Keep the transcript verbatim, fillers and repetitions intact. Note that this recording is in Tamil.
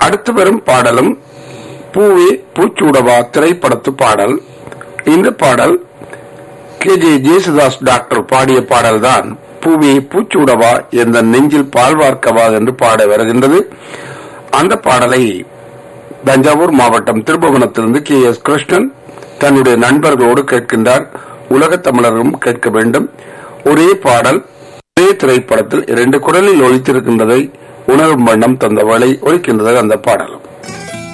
அடுத்து வரும் பாடலும் பூவே பூச்சூடவா திரைப்படத்து பாடல். இந்த பாடல் கே ஜே ஜேசுதாஸ் டாக்டர் பாடிய பாடல்தான். பூவே பூச்சூடவா என்ற நெஞ்சில் பால் வார்க்கவா என்று பாட வருகின்றது. அந்த பாடலை தஞ்சாவூர் மாவட்டம் திருபுவனத்திலிருந்து கே எஸ் கிருஷ்ணன் தன்னுடைய நண்பர்களோடு கேட்கின்றார். உலகத் தமிழரும் கேட்க வேண்டும். ஒரே பாடல் ஒரே திரைப்படத்தில் இரண்டு குரலில் ஒலித்திருக்கின்றதை உணரும் வண்ணம் தந்த வேளை ஒலிக்கின்றது அந்த பாடலும்.